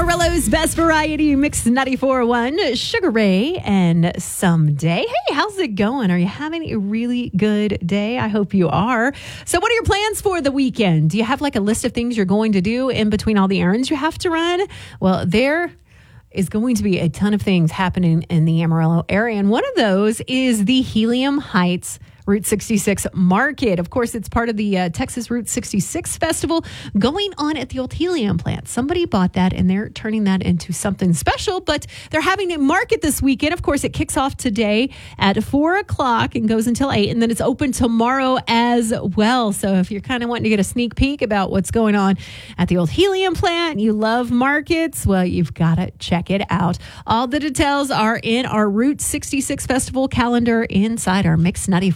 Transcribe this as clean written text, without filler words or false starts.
Amarillo's best variety mix 94.1, Sugar Ray and Someday. Hey, how's it going? Are you having a really good day? I hope you are. So what are your plans for the weekend? Do you have like a list of things you're going to do in between all the errands you have to run? Well, there is going to be a ton of things happening in the Amarillo area. And one of those is the Helium Heights Route 66 Market. Of course, it's part of the Texas Route 66 Festival going on at the old Helium plant. Somebody bought that and they're turning that into something special, but they're having a market this weekend. Of course, it kicks off today at 4 o'clock and goes until 8, and then it's open tomorrow as well. So if you're kind of wanting to get a sneak peek about what's going on at the old Helium plant, you love markets, well, you've got to check it out. All the details are in our Route 66 Festival calendar inside our Mix 94